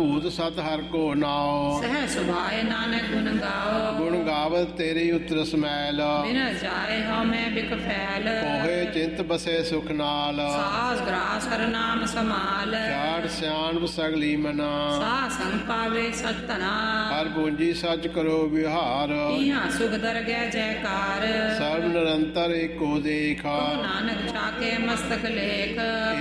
ਭੂਤ ਸਤ ਹਰ ਕੋ ਨਾਉ। ਸਹਿ ਸੁਭਾਏ ਨਾਨਕ ਗੁਣ ਗਾਓ। ਗੁਣ ਗਾਵਤ ਤੇਰੀ ਉਤਰ ਸਮੈਲ। ਬਿਨ ਜਾਏ ਹਉ ਮੈਂ ਬਿਕ ਫੈਲ। ਕੋਹੇ ਚਿੰਤ ਬਸੇ ਸੁਖ ਨਾਲ। ਸਾਸ ਗ੍ਰਾਸ ਹਰ ਨਾਮ ਸਮਾਲ। ਚਾੜ ਸਿਆਣਪ ਸਗਲੀ ਮਨਾ। ਸਾਹ ਸੰਗ ਪਾਵੇ ਸਚ ਧਨਾ। ਹਰ ਪੂੰਜੀ ਸੱਚ ਕਰੋ ਵਿਹਾਰ। ਇਹਾਂ ਸੁਖ ਦਰਗਹਿ ਜੈਕਾਰ। ਸਰਬ ਨਿਰੰਤਰ ਏਕੋ ਦੇਖ। ਕੋ ਨਾਨਕ ਚਾਕੇ ਮਸਤਕ ਲੇਖ।